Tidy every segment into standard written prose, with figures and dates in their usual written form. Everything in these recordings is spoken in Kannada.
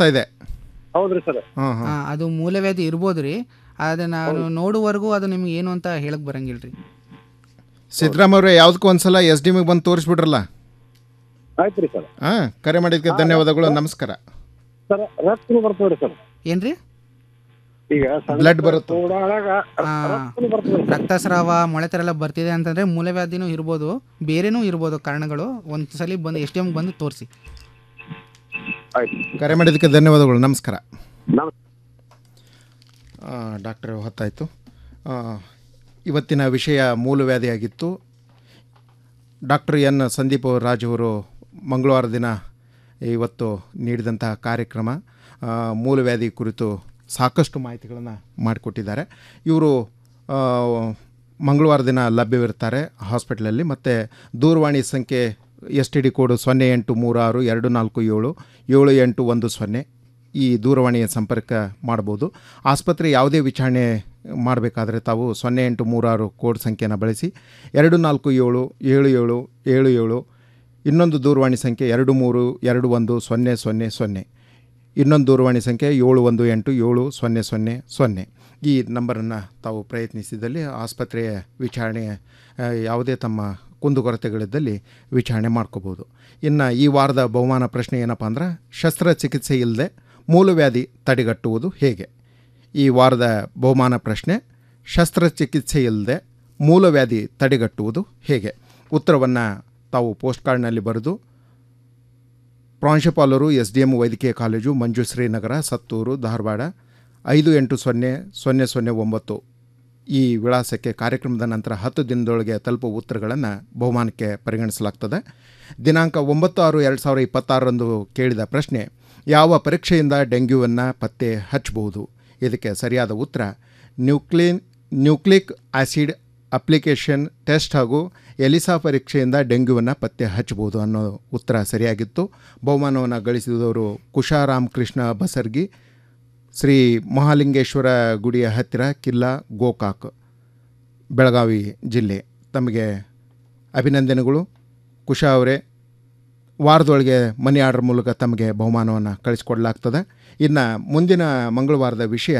ತೋರಿಸ್ತಾ ಇದೆ. ಹೌದ್ರಿ ಸರ್. ಅದು ಮೂಲವ್ಯಾಧಿ ಇರ್ಬೋದು ರೀ. ಆದರೆ ನಾನು ನೋಡುವವರೆಗೂ ಅದು ನಿಮ್ಗೆ ಏನು ಅಂತ ಹೇಳಕ್ ಬರಂಗಿಲ್ಲ ರೀ. ಸಿದ್ದರಾಮಯ್ಯ ಅವರೇ, ಯಾವುದಕ್ಕೂ ಒಂದ್ಸಲ SDM ಬಂದು ತೋರಿಸ್ಬಿಟ್ರಲ್ಲ. ಆಯ್ತು ರೀ ಸರ್. ಕರೆ ಮಾಡಿದ್ದಕ್ಕೆ ಧನ್ಯವಾದಗಳು. ನಮಸ್ಕಾರ. ಸರ್ ರಕ್ತ ಬರ್ತದೆ ಸರ್. ಏನ್ರಿ? ಈಗ ಬ್ಲಡ್ ಬರುತ್ತೆ, ರಕ್ತಸ್ರಾವ, ಮೊಳೆತರ ಎಲ್ಲ ಬರ್ತಿದೆ ಅಂತಂದ್ರೆ ಮೂಲವ್ಯಾಧಿನೂ ಇರ್ಬೋದು, ಬೇರೆನೂ ಇರ್ಬೋದು ಕಾರಣಗಳು. ಒಂದ್ಸಲಿ ಬಂದು SDM ಬಂದು ತೋರಿಸಿ. ಕರೆ ಮಾಡಿದ್ದಕ್ಕೆ ಧನ್ಯವಾದಗಳು. ನಮಸ್ಕಾರ. ಡಾಕ್ಟರ್, ಹೊತ್ತಾಯಿತು. ಇವತ್ತಿನ ವಿಷಯ ಮೂಲವ್ಯಾಧಿಯಾಗಿತ್ತು. ಡಾಕ್ಟರ್ ಎನ್ ಸಂದೀಪ್ ರಾಜ್ ಅವರು ಮಂಗಳವಾರ ದಿನ ಇವತ್ತು ನೀಡಿದಂತಹ ಕಾರ್ಯಕ್ರಮ ಮೂಲವ್ಯಾಧಿ ಕುರಿತು ಸಾಕಷ್ಟು ಮಾಹಿತಿಗಳನ್ನು ಮಾಡಿಕೊಟ್ಟಿದ್ದಾರೆ. ಇವರು ಮಂಗಳವಾರ ದಿನ ಲಭ್ಯವಿರ್ತಾರೆ ಹಾಸ್ಪಿಟ್ಲಲ್ಲಿ. ಮತ್ತು ದೂರವಾಣಿ ಸಂಖ್ಯೆ STD ಕೋಡು 083624777810 ಈ ದೂರವಾಣಿಯ ಸಂಪರ್ಕ ಮಾಡ್ಬೋದು. ಆಸ್ಪತ್ರೆ ಯಾವುದೇ ವಿಚಾರಣೆ ಮಾಡಬೇಕಾದ್ರೆ ತಾವು 0836 ಕೋಡ್ ಸಂಖ್ಯೆಯನ್ನು ಬಳಸಿ 2477777, ಇನ್ನೊಂದು ದೂರವಾಣಿ ಸಂಖ್ಯೆ 23210000, ಇನ್ನೊಂದು ದೂರವಾಣಿ ಸಂಖ್ಯೆ 71870000. ಈ ನಂಬರನ್ನು ತಾವು ಪ್ರಯತ್ನಿಸಿದಲ್ಲಿ ಆಸ್ಪತ್ರೆಯ ವಿಚಾರಣೆ ಯಾವುದೇ ತಮ್ಮ ಕುಂದುಕೊರತೆಗಳಿದ್ದಲ್ಲಿ ವಿಚಾರಣೆ ಮಾಡ್ಕೋಬೋದು. ಇನ್ನು ಈ ವಾರದ ಬಹುಮಾನ ಪ್ರಶ್ನೆ ಏನಪ್ಪ ಅಂದ್ರೆ, ಶಸ್ತ್ರಚಿಕಿತ್ಸೆ ಇಲ್ಲದೆ ಮೂಲವ್ಯಾಧಿ ತಡೆಗಟ್ಟುವುದು ಹೇಗೆ? ಈ ವಾರದ ಬಹುಮಾನ ಪ್ರಶ್ನೆ, ಶಸ್ತ್ರಚಿಕಿತ್ಸೆ ಇಲ್ಲದೆ ಮೂಲವ್ಯಾಧಿ ತಡೆಗಟ್ಟುವುದು ಹೇಗೆ? ಉತ್ತರವನ್ನು ತಾವು ಪೋಸ್ಟ್ ಕಾರ್ಡ್ನಲ್ಲಿ ಬರೆದು ಪ್ರಾಂಶುಪಾಲರು SDM ವೈದ್ಯಕೀಯ ಕಾಲೇಜು, ಮಂಜುಶ್ರೀ ನಗರ, ಸತ್ತೂರು, ಧಾರವಾಡ 580009 ಈ ವಿಳಾಸಕ್ಕೆ ಕಾರ್ಯಕ್ರಮದ ನಂತರ 10 ದಿನದೊಳಗೆ ತಲುಪುವ ಉತ್ತರಗಳನ್ನು ಬಹುಮಾನಕ್ಕೆ ಪರಿಗಣಿಸಲಾಗ್ತದೆ. ದಿನಾಂಕ 9/6/2026 ಕೇಳಿದ ಪ್ರಶ್ನೆ, ಯಾವ ಪರೀಕ್ಷೆಯಿಂದ ಡೆಂಗ್ಯೂವನ್ನು ಪತ್ತೆ ಹಚ್ಚಬಹುದು? ಇದಕ್ಕೆ ಸರಿಯಾದ ಉತ್ತರ ನ್ಯೂಕ್ಲಿಕ್ ಆಸಿಡ್ ಅಪ್ಲಿಕೇಶನ್ ಟೆಸ್ಟ್ ಹಾಗೂ ಎಲಿಸಾ ಪರೀಕ್ಷೆಯಿಂದ ಡೆಂಗ್ಯೂವನ್ನು ಪತ್ತೆ ಹಚ್ಚಬಹುದು ಅನ್ನೋ ಉತ್ತರ ಸರಿಯಾಗಿತ್ತು. ಬಹುಮಾನವನ್ನು ಗಳಿಸಿದವರು ಕುಶಾರಾಮಕೃಷ್ಣ ಬಸರ್ಗಿ, ಶ್ರೀ ಮಹಾಲಿಂಗೇಶ್ವರ ಗುಡಿಯ ಹತ್ತಿರ, ಕಿಲ್ಲಾ, ಗೋಕಾಕ್, ಬೆಳಗಾವಿ ಜಿಲ್ಲೆ. ತಮಗೆ ಅಭಿನಂದನೆಗಳು ಕುಶಾ ಅವರೇ. ವಾರದೊಳಗೆ ಮನಿ ಆರ್ಡರ್ ಮೂಲಕ ತಮಗೆ ಬಹುಮಾನವನ್ನು ಕಳಿಸ್ಕೊಡ್ಲಾಗ್ತದೆ. ಇನ್ನು ಮುಂದಿನ ಮಂಗಳವಾರದ ವಿಷಯ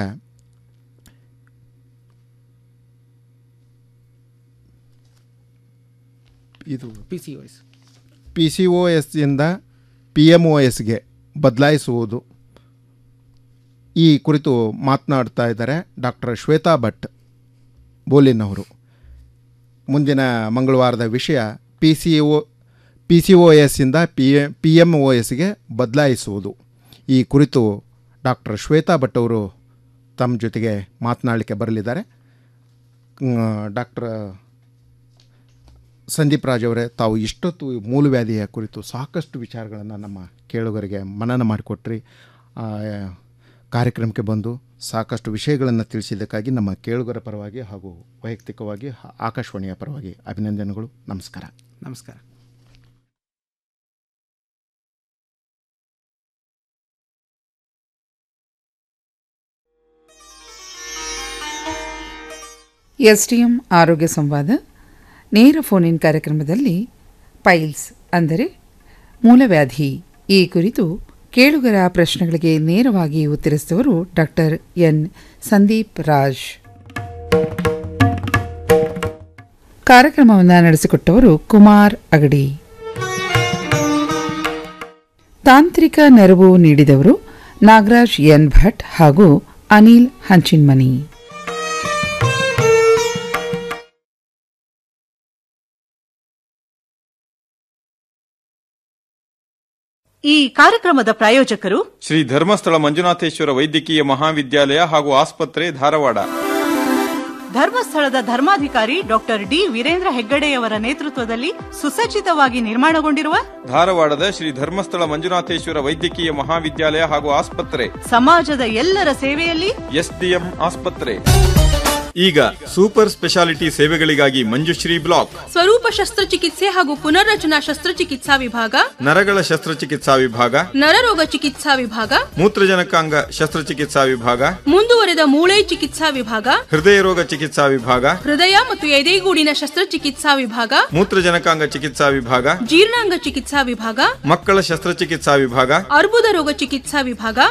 ಇದು PCOSಯಿಂದ PMOSಗೆ ಬದಲಾಯಿಸುವುದು. ಈ ಕುರಿತು ಮಾತನಾಡ್ತಾ ಇದ್ದಾರೆ ಡಾಕ್ಟರ್ ಶ್ವೇತಾ ಭಟ್ ಬೋಲಿನ್ ಅವರು. ಮುಂದಿನ ಮಂಗಳವಾರದ ವಿಷಯ PCOSಯಿಂದ PMOSಗೆ ಬದಲಾಯಿಸುವುದು. ಈ ಕುರಿತು ಡಾಕ್ಟರ್ ಶ್ವೇತಾ ಭಟ್ ಅವರು ತಮ್ಮ ಜೊತೆಗೆ ಮಾತನಾಡಲಿಕ್ಕೆ ಬರಲಿದ್ದಾರೆ. ಡಾಕ್ಟರ್ ಸಂದೀಪ್ ರಾಜ್ ಅವರೇ, ತಾವು ಇಷ್ಟೊತ್ತು ಮೂಲವ್ಯಾಧಿಯ ಕುರಿತು ಸಾಕಷ್ಟು ವಿಚಾರಗಳನ್ನು ನಮ್ಮ ಕೇಳುಗರಿಗೆ ಮನನ ಮಾಡಿಕೊಟ್ರಿ. ಕಾರ್ಯಕ್ರಮಕ್ಕೆ ಬಂದು ಸಾಕಷ್ಟು ವಿಷಯಗಳನ್ನು ತಿಳಿಸಿದ್ದಕ್ಕಾಗಿ ನಮ್ಮ ಕೇಳುಗರ ಪರವಾಗಿ ಹಾಗೂ ವೈಯಕ್ತಿಕವಾಗಿ ಆಕಾಶವಾಣಿಯ ಪರವಾಗಿ ಅಭಿನಂದನೆಗಳು. ನಮಸ್ಕಾರ. ನಮಸ್ಕಾರ. SDM ಆರೋಗ್ಯ ಸಂವಾದ ನೇರ ಫೋನ್ ಇನ್ ಕಾರ್ಯಕ್ರಮದಲ್ಲಿ ಪೈಲ್ಸ್ ಅಂದರೆ ಮೂಲವ್ಯಾಧಿ ಈ ಕುರಿತು ಕೇಳುಗರ ಪ್ರಶ್ನೆಗಳಿಗೆ ನೇರವಾಗಿ ಉತ್ತರಿಸಿದವರು ಡಾಕ್ಟರ್ ಎನ್ ಸಂದೀಪ್ ರಾಜ್. ಕಾರ್ಯಕ್ರಮವನ್ನು ನಡೆಸಿಕೊಟ್ಟವರು ಕುಮಾರ್ ಅಗಡಿ. ತಾಂತ್ರಿಕ ನೆರವು ನೀಡಿದವರು ನಾಗರಾಜ್ ಎನ್ ಭಟ್ ಹಾಗೂ ಅನಿಲ್ ಹಂಚಿನ್ಮನಿ. ಈ ಕಾರ್ಯಕ್ರಮದ ಪ್ರಾಯೋಜಕರು ಶ್ರೀ ಧರ್ಮಸ್ಥಳ ಮಂಜುನಾಥೇಶ್ವರ ವೈದ್ಯಕೀಯ ಮಹಾವಿದ್ಯಾಲಯ ಹಾಗೂ ಆಸ್ಪತ್ರೆ, ಧಾರವಾಡ. ಧರ್ಮಸ್ಥಳದ ಧರ್ಮಾಧಿಕಾರಿ ಡಾಕ್ಟರ್ ಡಿ ವೀರೇಂದ್ರ ಹೆಗ್ಗಡೆಯವರ ನೇತೃತ್ವದಲ್ಲಿ ಸುಸಜ್ಜಿತವಾಗಿ ನಿರ್ಮಾಣಗೊಂಡಿರುವ ಧಾರವಾಡದ ಶ್ರೀ ಧರ್ಮಸ್ಥಳ ಮಂಜುನಾಥೇಶ್ವರ ವೈದ್ಯಕೀಯ ಮಹಾವಿದ್ಯಾಲಯ ಹಾಗೂ ಆಸ್ಪತ್ರೆ, ಸಮಾಜದ ಎಲ್ಲರ ಸೇವೆಯಲ್ಲಿ SDM ಆಸ್ಪತ್ರೆ. ಈಗ ಸೂಪರ್ ಸ್ಪೆಷಾಲಿಟಿ ಸೇವೆಗಳಿಗಾಗಿ ಮಂಜುಶ್ರೀ ಬ್ಲಾಕ್, ಸ್ವರೂಪ ಶಸ್ತ್ರಚಿಕಿತ್ಸೆ ಹಾಗೂ ಪುನರ್ರಚನಾ ಶಸ್ತ್ರಚಿಕಿತ್ಸಾ ವಿಭಾಗ, ನರಗಳ ಶಸ್ತ್ರಚಿಕಿತ್ಸಾ ವಿಭಾಗ, ನರರೋಗ ಚಿಕಿತ್ಸಾ ವಿಭಾಗ, ಮೂತ್ರಜನಕಾಂಗ ಶಸ್ತ್ರಚಿಕಿತ್ಸಾ ವಿಭಾಗ, ಮುಂದುವರೆದ ಮೂಳೆ ಚಿಕಿತ್ಸಾ ವಿಭಾಗ, ಹೃದಯ ರೋಗ ಚಿಕಿತ್ಸಾ ವಿಭಾಗ, ಹೃದಯ ಮತ್ತು ಎದೆಗೂಡಿನ ಶಸ್ತ್ರಚಿಕಿತ್ಸಾ ವಿಭಾಗ, ಮೂತ್ರಜನಕಾಂಗ ಚಿಕಿತ್ಸಾ ವಿಭಾಗ, ಜೀರ್ಣಾಂಗ ಚಿಕಿತ್ಸಾ ವಿಭಾಗ, ಮಕ್ಕಳ ಶಸ್ತ್ರಚಿಕಿತ್ಸಾ ವಿಭಾಗ, ಅರ್ಬುದ ರೋಗ ಚಿಕಿತ್ಸಾ ವಿಭಾಗ,